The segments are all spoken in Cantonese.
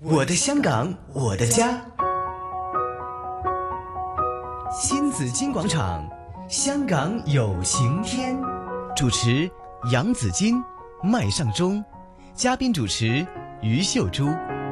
我的香港，我的家。新紫金广场，香港有晴天。主持杨紫金、麦尚中，嘉宾主持于秀珠。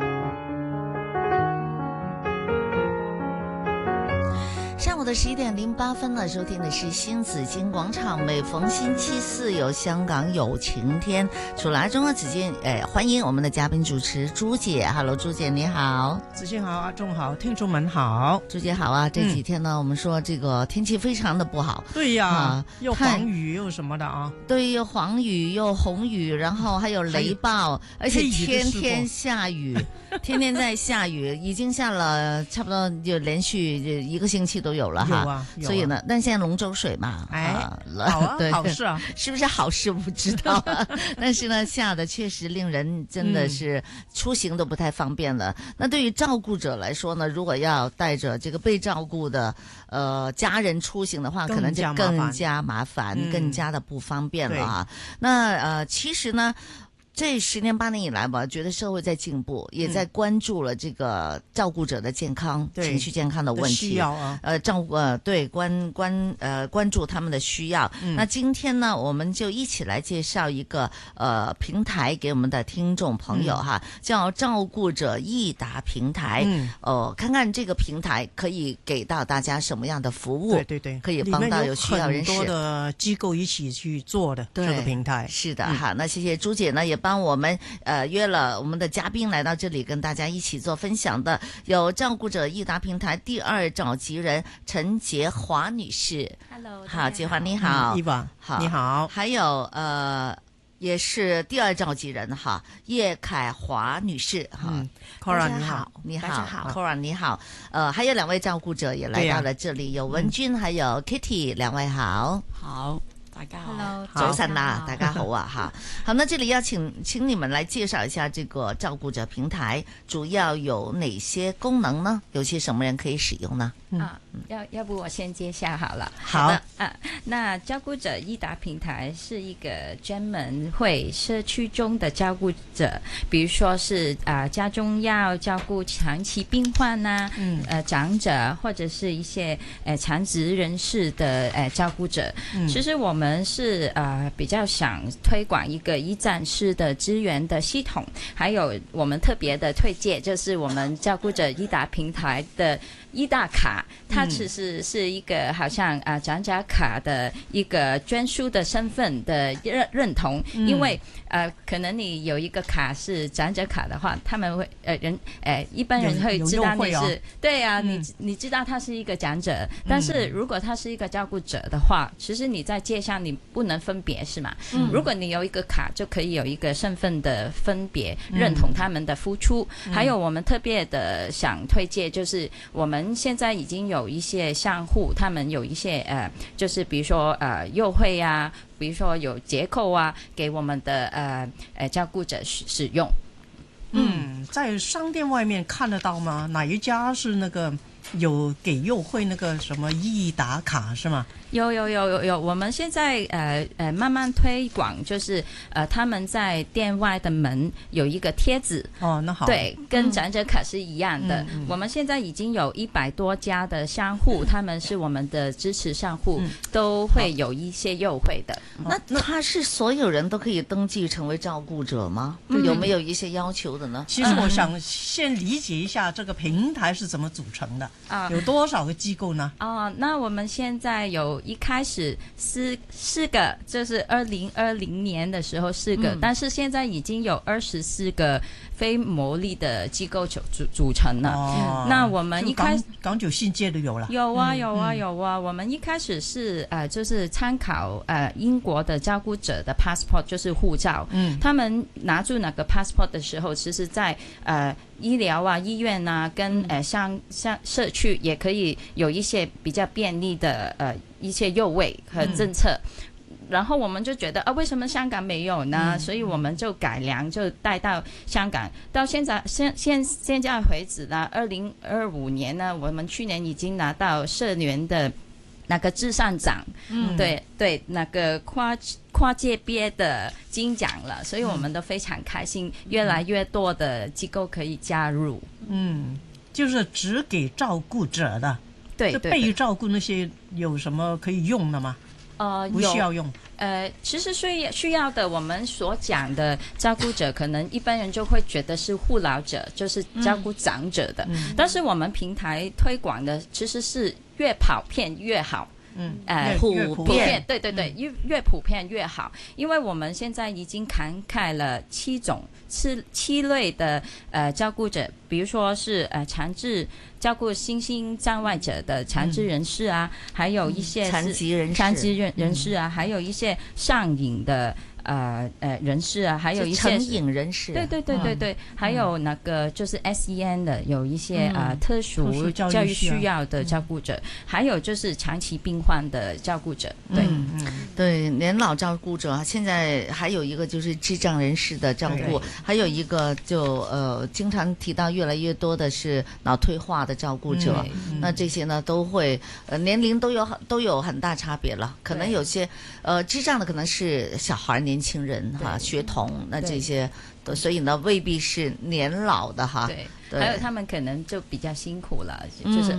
上午的11点08分了，收听的是新紫金广场。每逢星期四有香港有晴天，楚来中国紫金，欢迎我们的嘉宾主持朱姐。Hello， 朱姐你好。 紫金好，阿中好，听众们好。 朱姐好啊，这几天呢，我们说这个天气非常的不好。 对呀，又黄雨又什么的啊。 对，又黄雨又红雨，然后还有雷暴，而且天天下雨，天天在下雨，已经下了差不多就连续一个星期都有了哈。 有啊， 所以呢，但现在龙舟水嘛， 好啊， 对， 好事啊， 是不是好事不知道，但是呢，下的确实令人真的是出行都不太方便了。那对于照顾者来说呢，如果要带着这个被照顾的家人出行的话，可能就更加麻烦，更加的不方便了啊。那其实呢，这10年8年以来吧，觉得社会在进步，也在关注了这个照顾者的健康、情绪健康的问题， 需要啊， 对关注他们的需要。那今天呢，我们就一起来介绍一个平台给我们的听众朋友哈，叫照顾者益达平台。看看这个平台可以给到大家什么样的服务？ 对， 可以帮到有需要人士。 很多的机构一起去做的这个平台。 是的哈，那谢谢朱姐呢，也帮我们约了我们的嘉宾来到这里跟大家一起做分享的，有照顾者益达平台第2召集人陈洁华女士。 Hello， 好，洁华你好。 伊娃好，你好。 还有也是第2召集人哈，叶凯华女士哈。 Cora 你好，你好 ，Cora 你好。还有2位照顾者也来到了这里，有文君还有 Kitty， 2位好。 好。大家好 ，Hello， 早晨啦，大家好啊哈。好，那这里要请你们来介绍一下这个照顾者平台主要有哪些功能呢？有些什么人可以使用呢？ 要不我先介绍好了。 好的那照顾者益达平台是一个专门为社区中的照顾者，比如说是家中要照顾长期病患呐，长者或者是一些残疾人士的照顾者。其实我们是比较想推广一个一站式的资源的系统，还有我们特别的推荐就是我们照顾者益达平台的益达卡，它其实是一个好像长者卡的一个专属的身份的认同，因为可能你有一个卡是长者卡的话，他们会一般人会知道你是对啊，你知道他是一个长者，但是如果他是一个照顾者的话，其实你在街上你不能分别是吗？如果你有一个卡，就可以有一个身份的分别，认同他们的付出。还有我们特别的想推荐，就是我们现在已经有一些商户，他们有一些就是比如说优惠啊，比如说有折扣啊，给我们的照顾者使用。 在商店外面看得到吗？哪一家是那个有给优惠那个什么益达卡是吗？ 有，我们现在慢慢推广，就是他们在店外的门有一个贴纸。 哦，那好。对， 跟长者卡是一样的。我们现在已经有100多家的商户，他们是我们的支持商户，都会有一些优惠的。 那他是所有人都可以登记成为照顾者吗？有没有一些要求的呢？ 其实我想先理解一下这个平台是怎么组成的。有多少个机构呢？ 那我们现在有一开始四个，就是2020年的时候4个，但是现在已经有24个非牟利的机构组成了。那我们一开始港九新界都有了。 有啊。我们一开始是就是参考英国的照顾者的 passport， 就是护照。他们拿住那个 passport 的时候，其实在医疗啊、医院啊，跟像社区也可以有一些比较便利的一些优惠和政策。然后我们就觉得为什么香港没有呢？所以我们就改良，就带到香港。到现在为止呢，2025年呢，我们去年已经拿到社联的那个智善长，对对，那个跨界别的金奖了，所以我们都非常开心，越来越多的机构可以加入。 就是只给照顾者的， 对， 这被照顾那些有什么可以用的吗？不需要用。 其实需要的，我们所讲的照顾者，可能一般人就会觉得是护老者，就是照顾长者的。但是我们平台推广的其实是越普遍越好。 普遍， 对对对，越普遍越好，因为我们现在已经涵盖了七类的照顾者，比如说是残智照顾身心障碍者的残智人士啊，还有一些残疾人士啊，还有一些上瘾的人士啊，还有一些成瘾人士， 对，还有那个就是 SEN 的有一些特殊教育需要的照顾者，还有就是长期病患的照顾者， 对，年老照顾者，现在还有一个就是智障人士的照顾，还有一个就经常提到越来越多的是脑退化的照顾者，那这些呢都会年龄都有很大差别了，可能有些智障的可能是小孩年轻人哈，学童，那这些，所以呢未必是年老的哈。 对，还有他们可能就比较辛苦了，就是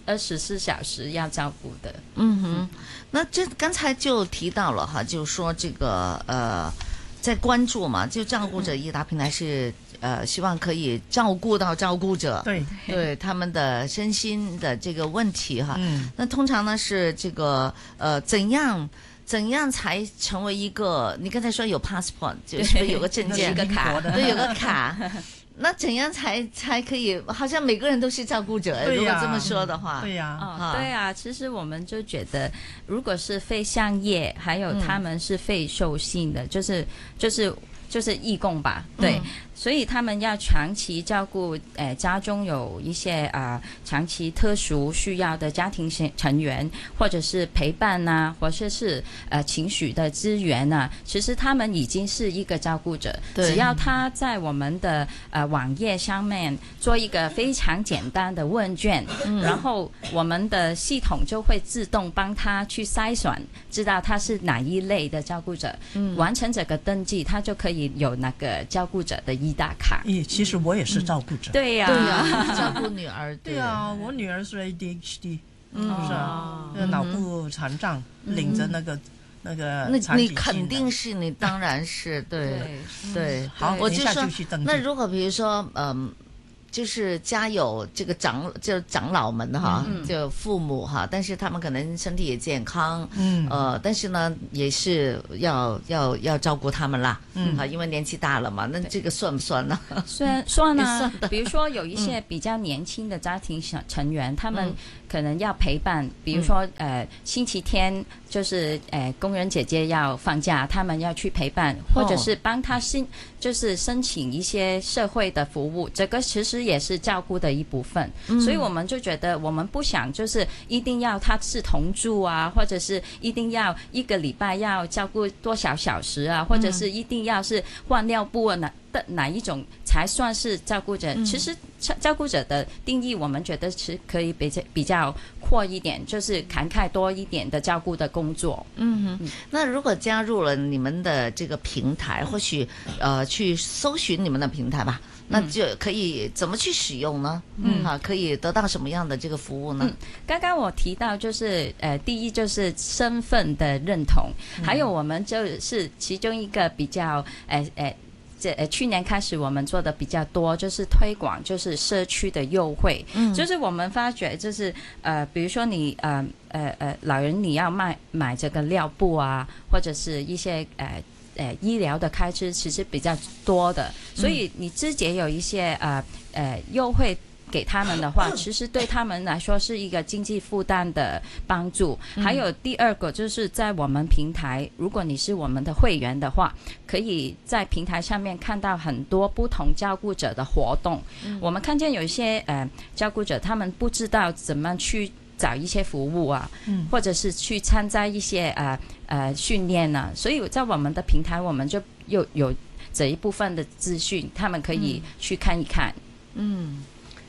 24小时要照顾的。 那这刚才就提到了哈，就是说这个在关注嘛，就照顾者益达平台是希望可以照顾到照顾者，对他们的身心的这个问题哈。那通常呢是这个怎样才成为一个？你刚才说有 passport， 就是不是有个证件， 有个卡， 对，有个卡。那怎样才可以？好像每个人都是照顾者，如果这么说的话， 对呀，其实我们就觉得，如果是非商业，还有他们是非受性的，就是义工吧，对。所以他们要长期照顾家中有一些长期特殊需要的家庭成员，或者是陪伴啊，或者是情绪的资源啊，其实他们已经是一个照顾者。只要他在我们的网页上面做一个非常简单的问卷，然后我们的系统就会自动帮他去筛选，知道他是哪一类的照顾者，完成这个登记，他就可以有那个照顾者的益达卡。 其实我也是照顾者。 对呀， 照顾女儿。 对啊，我女儿是 ADHD， 是啊，脑部残障，领着那个残疾你肯定是，你当然是对。 好， 我就说，那如果比如说就是家有这个长老们哈，就父母哈，但是他们可能身体也健康，但是呢也是要照顾他们啦，因为年纪大了嘛，那这个算不算呢？ 算啊，比如说有一些比较年轻的家庭成员，他们可能要陪伴，比如说星期天就是工人姐姐要放假，他们要去陪伴，或者是帮他就是申请一些社会的服务，这个其实也是照顾的一部分。所以我们就觉得我们不想就是一定要他是同住啊，或者是一定要一个礼拜要照顾多少小时啊，或者是一定要是换尿布啊哪一种才算是照顾者。其实照顾者的定义我们觉得是可以比较阔一点，就是涵盖多一点的照顾的工作。 那如果加入了你们的这个平台，或许去搜寻你们的平台吧，那就可以怎么去使用呢？可以得到什么样的这个服务呢？ 刚刚我提到就是第一就是身份的认同，还有我们就是其中一个比较去年开始我们做的比较多，就是推广就是社区的优惠，就是我们发觉就是比如说你老人你要买这个尿布啊，或者是一些医疗的开支其实比较多的，所以你直接有一些优惠给他们的话，其实对他们来说是一个经济负担的帮助。还有第二个就是在我们平台，如果你是我们的会员的话，可以在平台上面看到很多不同照顾者的活动。我们看见有一些照顾者他们不知道怎么去找一些服务啊，或者是去参加一些训练啊，所以在我们的平台我们就有这一部分的资讯，他们可以去看一看。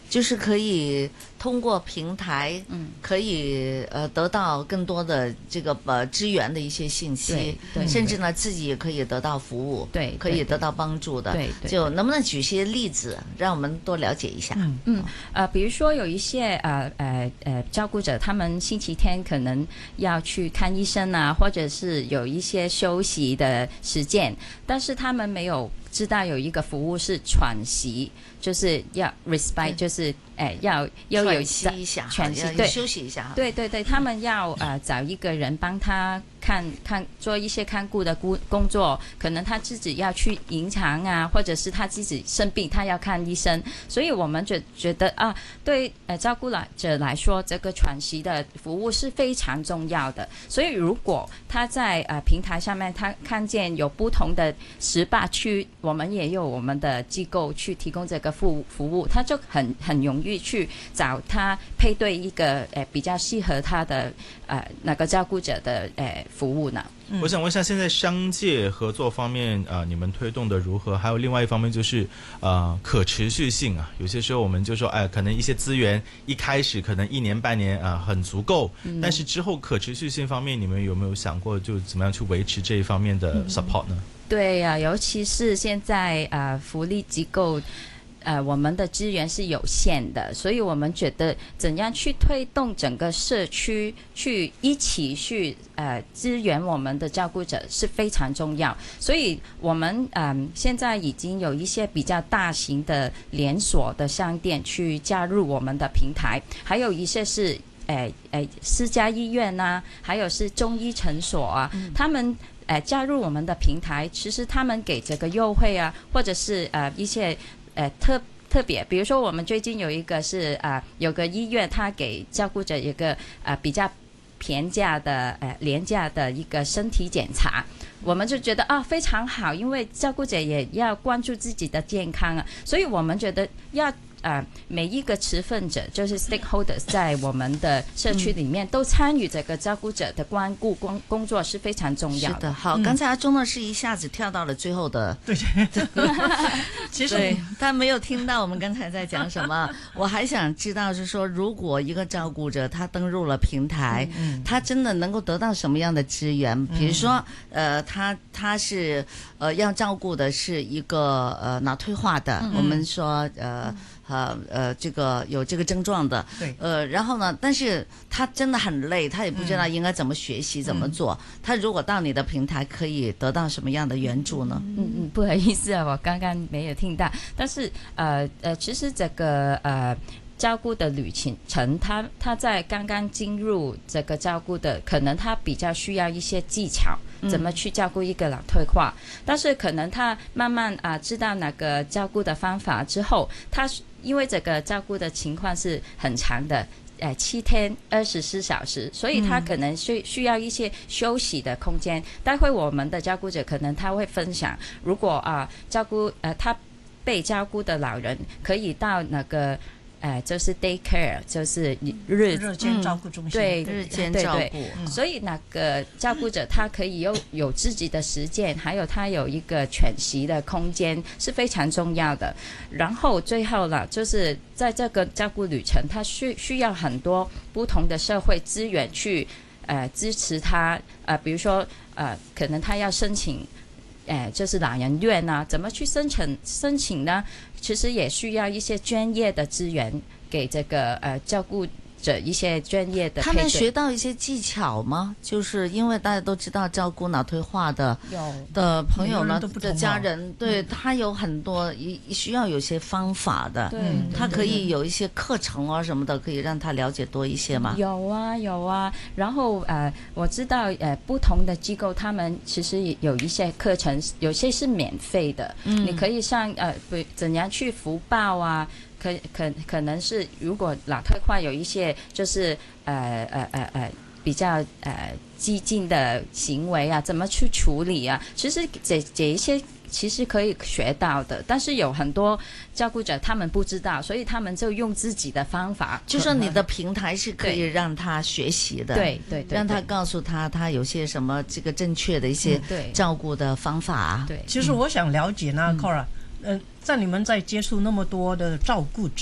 就是可以通过平台，可以得到更多的这个支援的一些信息， 对， 甚至呢自己也可以得到服务， 对， 可以得到帮助的。 对， 就能不能举些例子，让我们多了解一下？ 比如说有一些照顾者，他们星期天可能要去看医生啊，或者是有一些休息的时间，但是他们没有知道有一个服务是喘息，就是要 respite， 就是要有喘息一下， 喘息，对， 休息一下。 对，他们要找一个人帮他看做一些看顾的工作，可能他自己要去银行啊，或者是他自己生病，他要看医生。所以我们觉得啊，对照顾者来说，这个喘息的服务是非常重要的。所以如果他在平台上面，他看见有不同的18区，我们也有我们的机构去提供这个服务，他就很容易去找他配对一个比较适合他的那个照顾者的服务呢。 我想问一下，现在商界合作方面你们推动的如何？还有另外一方面就是可持续性啊，有些时候我们就说可能一些资源一开始可能1年半年很足够，但是之后可持续性方面，你们有没有想过就怎么样去维持这一方面的 support 呢？ 对呀，尤其是现在福利机构我们的资源是有限的，所以我们觉得怎样去推动整个社区去一起去支援我们的照顾者是非常重要。所以我们现在已经有一些比较大型的连锁的商店去加入我们的平台，还有一些是私家医院啊，还有是中医诊所啊，他们加入我们的平台，其实他们给这个优惠啊，或者是一些特别，比如说我们最近有一个是有个医院，他给照顾者一个比较廉价的一个身体检查，我们就觉得非常好，因为照顾者也要关注自己的健康啊，所以我们觉得要每一个持份者就是 stakeholders 在我们的社区里面都参与这个照顾者的关顾工作是非常重要的。 是的，好，刚才阿忠呢是一下子跳到了最后的， 对，其实对他没有听到我们刚才在讲什么。我还想知道是说，如果一个照顾者他登入了平台，他真的能够得到什么样的资源？比如说，他是要照顾的是一个脑退化的，我们说这个有这个症状的， 对， 然后呢，但是他真的很累，他也不知道应该怎么学习、怎么做。他如果到你的平台，可以得到什么样的援助呢？ 不好意思啊，我刚刚没有听到。但是其实这个照顾的旅程，他在刚刚进入这个照顾的，可能他比较需要一些技巧，怎么去照顾一个脑退化。但是可能他慢慢知道那个照顾的方法之后，他因为这个照顾的情况是很长的，7天24小时，所以他可能需要一些休息的空间。待会我们的照顾者可能他会分享，如果照顾他被照顾的老人可以到那个就是 day care， 就是日间照顾中心， 对， 日间照顾， 所以那个照顾者他可以有自己的时间，还有他有一个喘息的空间是非常重要的。然后最后了，就是在这个照顾旅程，他需要很多不同的社会资源去支持他，比如说可能他要申请。就是老人院啊，怎么去申请呢？其实也需要一些专业的资源给这个照顾者一些专业的配对。 他们学到一些技巧吗？就是因为大家都知道照顾脑退化的朋友呢，的家人，对他有很多需要有些方法的。 对， 他可以有一些课程啊什么的，可以让他了解多一些吗？ 有啊。然后我知道不同的机构他们其实有一些课程，有些是免费的，你可以上怎样去福报啊。可能是如果脑退化有一些就是比较激进的行为啊，怎么去处理啊？其实这一些其实可以学到的，但是有很多照顾者他们不知道，所以他们就用自己的方法。 就说你的平台是可以让他学习的， 对， 让他告诉他有些什么这个正确的一些照顾的方法啊。 对，其实我想了解呢，Cora，在你们在接触那么多的照顾者，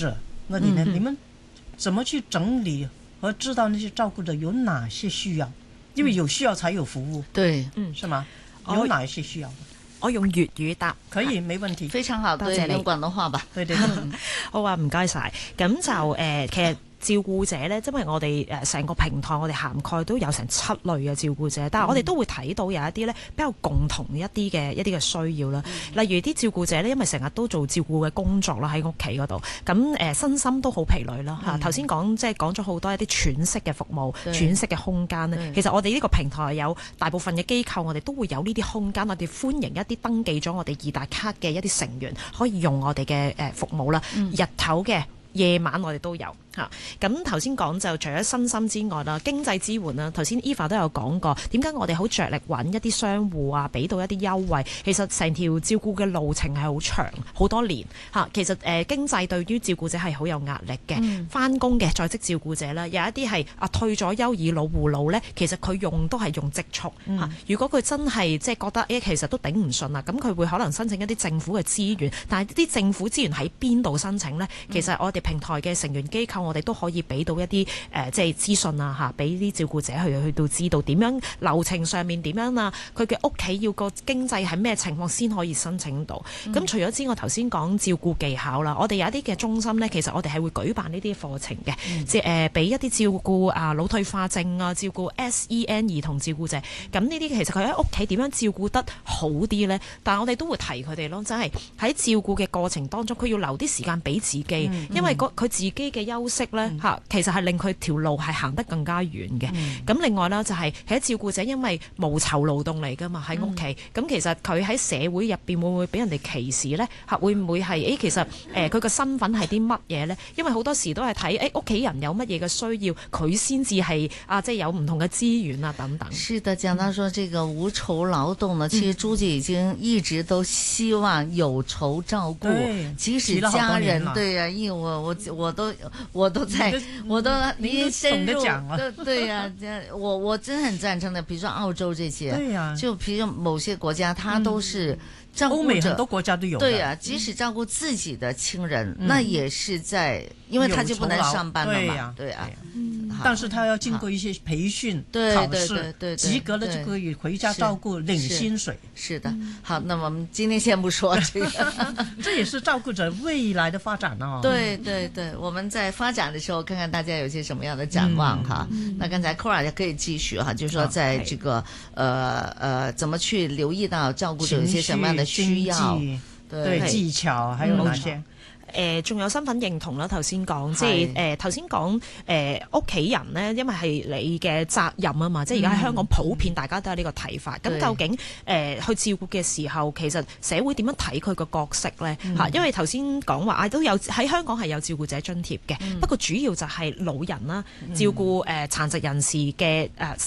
那里呢，你们怎麼去整理和知道那些照顧者有哪些需要？因為有需要才有服務， 對， 是嗎？有哪些需要？ 我用粵語答， 可以，沒問題。 非常好， 多謝你用廣東話吧。 對對。 好啊，唔該晒。咁就其實照顧者呢，因為我哋成個平台我哋涵蓋都有成7類嘅照顧者，但係我哋都會睇到有一啲呢比較共同一啲嘅需要啦。例如啲照顧者呢，因為成日都做照顧嘅工作啦，喺屋企嗰度，咁身心都好疲累啦嚇。頭先講咗好多一啲喘息嘅服務、喘息嘅空間呢。其實我哋呢個平台有大部分嘅機構，我哋都會有呢啲空間，我哋歡迎一啲登記咗我哋易達卡嘅一啲成員可以用我哋嘅服務啦，日頭嘅。夜晚我哋都有嚇，咁頭先講就除咗身心之外啦，經濟支援啦，頭先 Eva 都有講過，點解我哋好着力揾一啲商戶啊，俾到一啲優惠。其實成條照顧嘅路程係好長，好多年嚇。其實經濟對於照顧者係好有壓力嘅。翻工嘅在職照顧者啦，有一啲係退咗休以老護老呢，其實佢都係用積蓄嚇。如果佢真係覺得其實都頂唔順啦，咁佢會可能申請一啲政府嘅資源，但係啲政府資源喺邊度申請呢？其實我哋平台嘅成員機構，我哋都可以俾到一啲資訊啊嚇，俾啲照顧者去到知道點樣流程上面點樣啊，佢嘅屋企要個經濟係咩情況先可以申請到。咁除咗之外，頭先講照顧技巧啦，我哋有一啲嘅中心呢，其實我哋係會舉辦呢啲課程嘅，即係俾一啲照顧腦退化症啊，照顧 SEN 兒童照顧者。咁呢啲其實佢喺屋企點樣照顧得好啲呢？但係我哋都會提佢哋咯，真係喺照顧嘅過程當中，佢要留啲時間俾自己，因為佢自己嘅休息咧其實係令佢條路係行得更加遠嘅。咁另外啦，就係喺照顧者，因為無酬勞動嚟㗎嘛，喺屋企，咁其實佢喺社會入邊會唔會俾人哋歧視咧？會唔會係其實佢個身份係啲乜嘢咧？因為好多時都係睇屋企人有乜嘢嘅需要，佢先至係即係有唔同嘅資源啊等等。 是的，講到說這個無酬勞動呢，其實朱姐已經一直都希望有酬照顧，即使家人對啊，因為我都在，我都你深入，對呀，我真的很贊成的。比如說澳洲這些，對呀，就比如某些國家，它都是照顧者，歐美很多國家都有，對呀，即使照顧自己的親人，那也是在，因為他就不能上班了嘛，對啊。 但是他要經過一些培訓、考試，及格了就可以回家照顧，領薪水。 是的，好，那我們今天先不說這個， 這也是照顧者未來的發展哦。 對對對，我們在發展的時候，看看大家有些什麼樣的展望哈。那剛才 Cora 也可以繼續哈，就是說在這個怎麼去留意到照顧者有些什麼樣的需要， 對技巧，還有哪些？ 仲有身份認同啦，頭先講，即係頭先講屋企人呢，因為係你嘅責任啊嘛，即係而家喺香港普遍大家都有呢個睇法。咁究竟去照顧嘅時候，其實社會點樣睇佢個角色呢？因為頭先講話都有喺香港係有照顧者津貼嘅，不過主要就係老人啦，照顧殘疾人士嘅